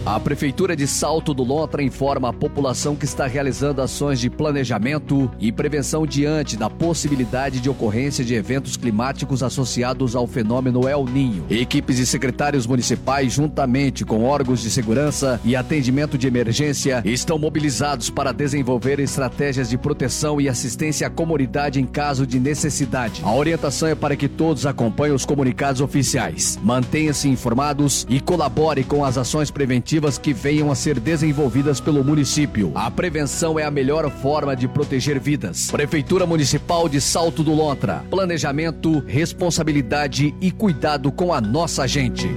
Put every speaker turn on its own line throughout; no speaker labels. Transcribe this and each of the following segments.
A Prefeitura de Salto do Lontra informa a população que está realizando ações de planejamento e prevenção diante da possibilidade de ocorrência de eventos climáticos associados ao fenômeno El Niño. Equipes de secretários municipais, juntamente com órgãos de segurança e atendimento de emergência, estão mobilizados para desenvolver estratégias de proteção e assistência à comunidade em caso de necessidade. A orientação é para que todos acompanhem os comunicados oficiais, mantenham-se informados e colaborem com as ações preventivas que venham a ser desenvolvidas pelo município. A prevenção é a melhor forma de proteger vidas. Prefeitura Municipal de Salto do Lontra. Planejamento, responsabilidade e cuidado com a nossa gente.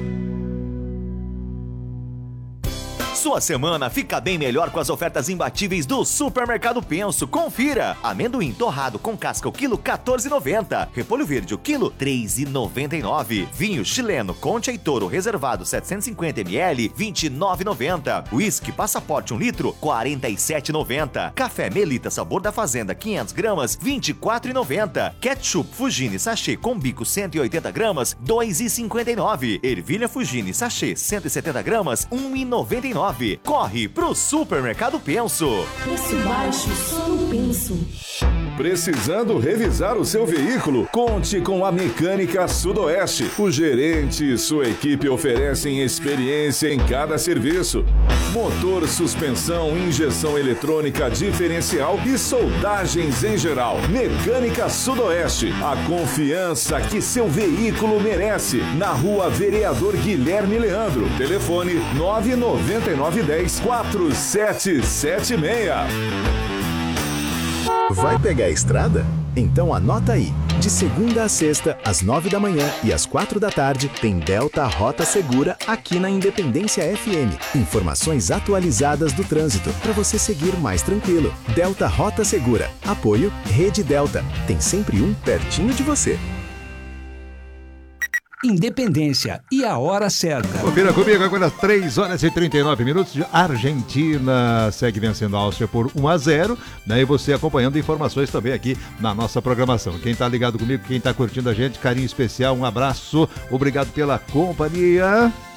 Sua semana fica bem melhor com as ofertas imbatíveis do Supermercado Penso. Confira! Amendoim torrado com casca o quilo R$14,90. Repolho verde o quilo R$3,99. Vinho chileno Concha e Toro reservado 750 ml R$29,90. Whisky Passaporte 1 litro R$47,90. Café Melita Sabor da Fazenda 500 gramas R$24,90. Ketchup Fugini Sachê com bico 180 gramas R$2,59. Ervilha Fugini Sachê 170 gramas R$1,99. Corre pro Supermercado Penso.
Preço baixo só no Penso.
Precisando revisar o seu veículo? Conte com a Mecânica Sudoeste. O gerente e sua equipe oferecem experiência em cada serviço. Motor, suspensão, injeção eletrônica diferencial e soldagens em geral. Mecânica Sudoeste. A confiança que seu veículo merece. Na Rua Vereador Guilherme Leandro. Telefone 99910-4776.
Vai pegar a estrada? Então anota aí. De segunda a sexta, às 9 da manhã e às 4 da tarde, tem Delta Rota Segura aqui na Independência FM. Informações atualizadas do trânsito para você seguir mais tranquilo. Delta Rota Segura. Apoio Rede Delta. Tem sempre um pertinho de você.
Independência e a hora certa.
Confira comigo agora 3h39. Argentina segue vencendo a Áustria por 1-0. Daí você acompanhando informações também aqui na nossa programação. Quem tá ligado comigo, quem tá curtindo a gente, carinho especial, um abraço, obrigado pela companhia.